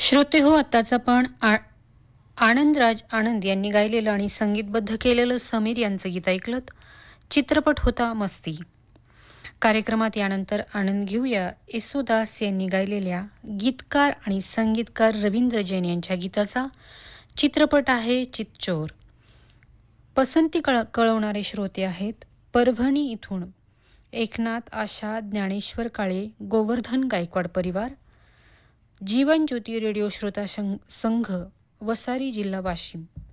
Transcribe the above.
श्रोते हो, आत्ताच आपण आनंदराज आनंद यांनी गायलेलं आणि संगीतबद्ध केलेलं समीर यांचं गीत ऐकलं. चित्रपट होता मस्ती. कार्यक्रमात यानंतर आनंद घेऊया येसुदास यांनी गायलेल्या गीतकार आणि संगीतकार रवींद्र जैन यांच्या गीताचा. चित्रपट आहे चितचोर. पसंती कळवणारे श्रोते आहेत परभणी इथून एकनाथ, आशा, ज्ञानेश्वर काळे, गोवर्धन गायकवाड परिवार, जीवन ज्योती रेडिओ श्रोता संघ, वसारी जिल्हा वाशिम.